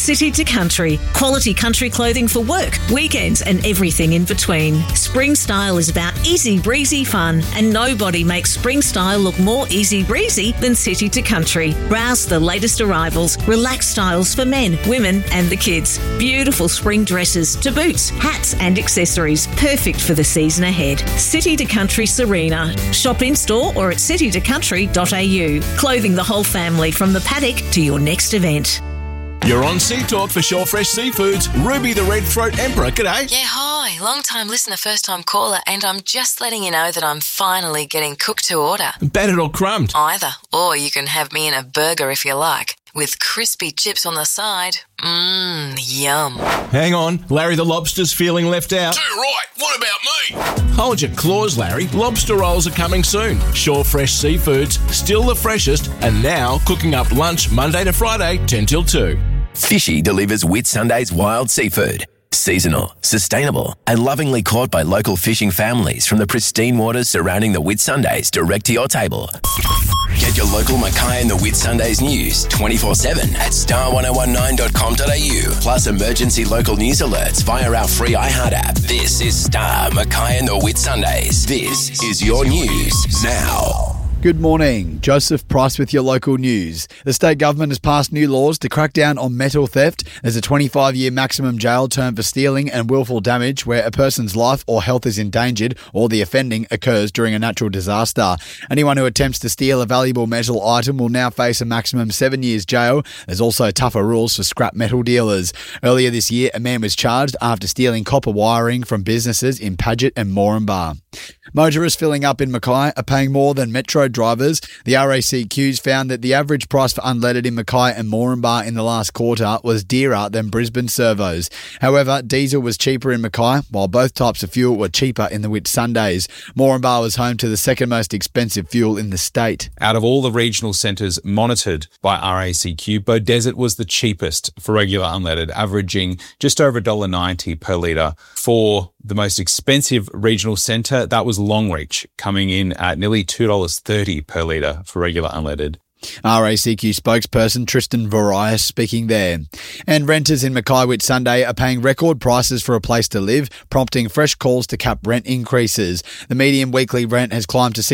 City to Country. Quality country clothing for work, weekends and everything in between. Spring Style is about easy breezy fun, and nobody makes spring style look more easy breezy than City to Country. Browse the latest arrivals, relaxed styles for men, women and the kids. Beautiful spring dresses to boots, hats and accessories. Perfect for the season ahead. City to Country Serena. Shop in store or at citytocountry.au. Clothing the whole family from the paddock to your next event. You're on Sea Talk for Shore Fresh Seafoods. Ruby the Red Throat Emperor, g'day. Yeah, hi. Long-time listener, first-time caller, and I'm just letting you know that I'm finally getting cooked to order. Battered or crumbed? Either. Or you can have me in a burger if you like, with crispy chips on the side. Yum. Hang on, Larry the Lobster's feeling left out. Too right. What about me? Hold your claws, Larry. Lobster rolls are coming soon. Shore Fresh Seafoods, still the freshest, and now cooking up lunch Monday to Friday, 10 till 2. Fishy delivers Whitsundays wild seafood. Seasonal, sustainable, and lovingly caught by local fishing families from the pristine waters surrounding the Whitsundays direct to your table. Get your local Mackay and the Whitsundays news 24/7 at star1019.com.au, plus emergency local news alerts via our free iHeart app. This is Star Mackay and the Whitsundays. This is your news now. Good morning. Joseph Price with your local news. The state government has passed new laws to crack down on metal theft. There's a 25-year maximum jail term for stealing and willful damage where a person's life or health is endangered or the offending occurs during a natural disaster. Anyone who attempts to steal a valuable metal item will now face a maximum 7 years jail. There's also tougher rules for scrap metal dealers. Earlier this year, a man was charged after stealing copper wiring from businesses in Paget and Moranbah. Motorists filling up in Mackay are paying more than Metro drivers. The RACQ's found that the average price for unleaded in Mackay and Moranbah in the last quarter was dearer than Brisbane servos. However, diesel was cheaper in Mackay, while both types of fuel were cheaper in the Whitsundays. Moranbah was home to the second most expensive fuel in the state. Out of all the regional centres monitored by RACQ, Beaudesert was the cheapest for regular unleaded, averaging just over $1.90 per litre. For the most expensive regional centre, that was Longreach, coming in at nearly $2.30 per litre for regular unleaded. RACQ spokesperson Tristan Vorias speaking there. And renters in Mackay Whitsunday are paying record prices for a place to live, prompting fresh calls to cap rent increases. The median weekly rent has climbed to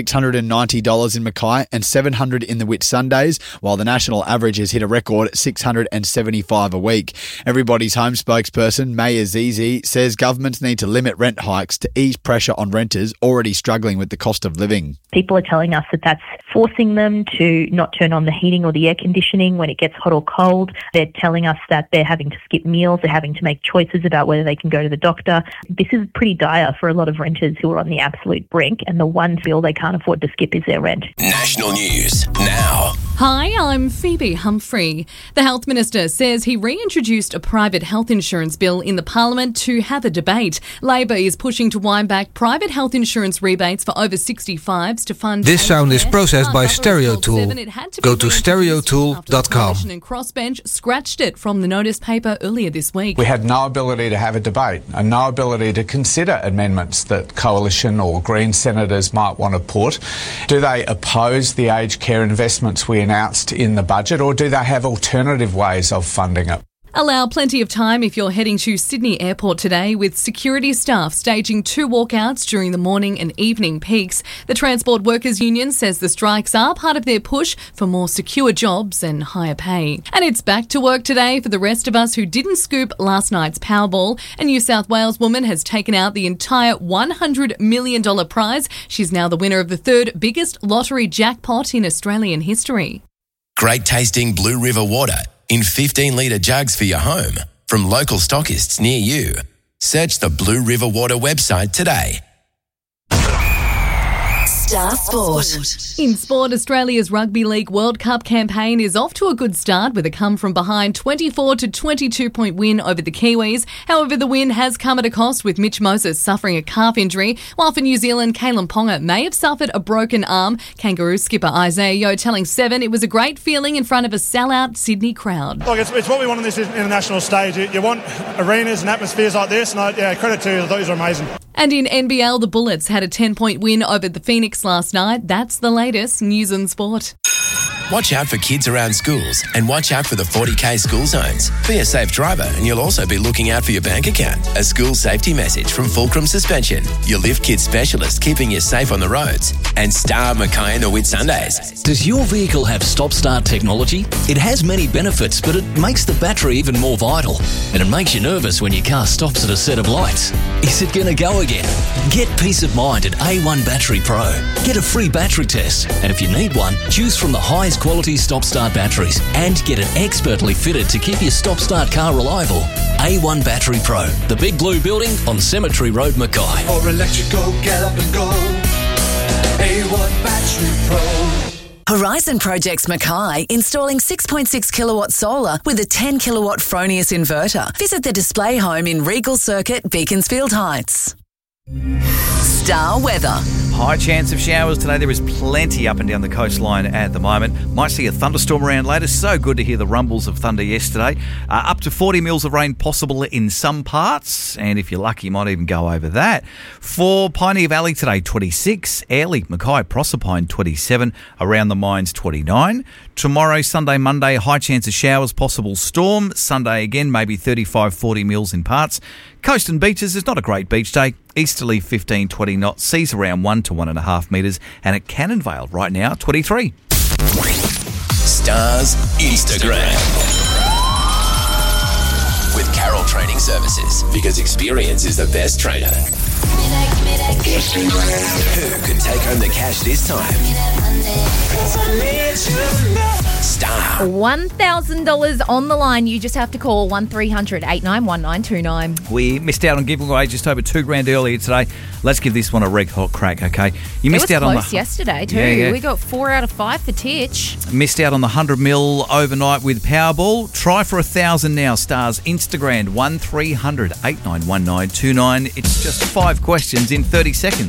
$690 in Mackay and $700 in the Whitsundays, while the national average has hit a record at $675 a week. Everybody's Home spokesperson May Azizi says governments need to limit rent hikes to ease pressure on renters already struggling with the cost of living. People are telling us that that's forcing them to not turn on the heating or the air conditioning when it gets hot or cold. They're telling us that they're having to skip meals. They're having to make choices about whether they can go to the doctor. This is pretty dire for a lot of renters who are on the absolute brink, and the one bill they can't afford to skip is their rent. National news now. Hi, I'm Phoebe Humphrey. The Health Minister says he reintroduced a private health insurance bill in the Parliament to have a debate. Labor is pushing to wind back private health insurance rebates for over 65s to fund... This sound is processed by StereoTool. Go to stereotool.com. And Crossbench scratched it from the notice paper earlier this week. We had no ability to have a debate and no ability to consider amendments that Coalition or Green senators might want to put. Do they oppose the aged care investments we announced in the budget, or do they have alternative ways of funding it? Allow plenty of time if you're heading to Sydney Airport today, with security staff staging 2 walkouts during the morning and evening peaks. The Transport Workers Union says the strikes are part of their push for more secure jobs and higher pay. And it's back to work today for the rest of us who didn't scoop last night's Powerball. A New South Wales woman has taken out the entire $100 million prize. She's now the winner of the third biggest lottery jackpot in Australian history. Great tasting Blue River water in 15-litre jugs for your home from local stockists near you. Search the Blue River Water website today. Star Sport. In sport, Australia's Rugby League World Cup campaign is off to a good start with a come-from-behind 24-22-point win over the Kiwis. However, the win has come at a cost, with Mitch Moses suffering a calf injury, while for New Zealand, Kalen Ponga may have suffered a broken arm. Kangaroo skipper Isaiah Yeo telling Seven it was a great feeling in front of a sellout Sydney crowd. Look, it's what we want on this international stage. You want arenas and atmospheres like this, and credit to you. I thought you were amazing. And in NBL, the Bullets had a 10-point win over the Phoenix last night. That's the latest news and sport. Watch out for kids around schools and watch out for the 40K school zones. Be a safe driver and you'll also be looking out for your bank account. A school safety message from Fulcrum Suspension, your lift kit specialist keeping you safe on the roads. And Star Mackay and the Whitsundays. Does your vehicle have stop-start technology? It has many benefits, but it makes the battery even more vital. And it makes you nervous when your car stops at a set of lights. Is it going to go again? Get peace of mind at A1 Battery Pro. Get a free battery test. And if you need one, choose from the highest quality stop-start batteries and get it expertly fitted to keep your stop-start car reliable. A1 Battery Pro, the big blue building on Cemetery Road, Mackay. For electrical, get up and go. A1 Battery Pro. Horizon Projects Mackay, installing 6.6 kilowatt solar with a 10 kilowatt Fronius inverter. Visit the display home in Regal Circuit, Beaconsfield Heights. Star weather. High chance of showers today. There is plenty up and down the coastline at the moment. Might see a thunderstorm around later. So good to hear the rumbles of thunder yesterday. Up to 40 mils of rain possible in some parts. And if you're lucky, you might even go over that. For Pioneer Valley today, 26. Airlie, Mackay, Proserpine, 27. Around the Mines, 29. Tomorrow, Sunday, Monday, high chance of showers, possible storm. Sunday again, maybe 35, 40 mils in parts. Coast and beaches is not a great beach day. Easterly 15, 20 knots. Seas around 1 to 1.5 metres. And at Cannon Vale right now, 23. Stars Instagram. With Carroll Training Services. Because experience is the best trainer. Who could take home the cash this time? Star. $1,000 on the line. You just have to call 1300 891929. We missed out on giving away just over $2,000 earlier today. Let's give this one a red hot crack, okay? You missed out on the yesterday too. Yeah. We got 4 out of 5 for Titch. Missed out on the 100 mil overnight with Powerball. Try for 1,000 now. Stars Instagram 1300 891929. It's just 5 questions in 30 seconds.